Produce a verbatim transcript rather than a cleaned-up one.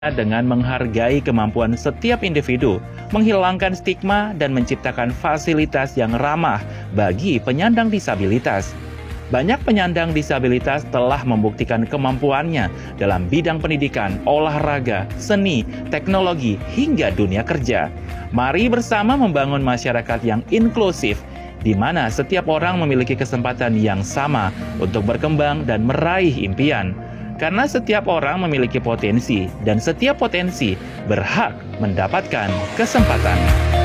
dengan menghargai kemampuan setiap individu, menghilangkan stigma dan menciptakan fasilitas yang ramah bagi penyandang disabilitas. Banyak penyandang disabilitas telah membuktikan kemampuannya dalam bidang pendidikan, olahraga, seni, teknologi, hingga dunia kerja. Mari bersama membangun masyarakat yang inklusif, di mana setiap orang memiliki kesempatan yang sama untuk berkembang dan meraih impian. Karena setiap orang memiliki potensi, dan setiap potensi berhak mendapatkan kesempatan.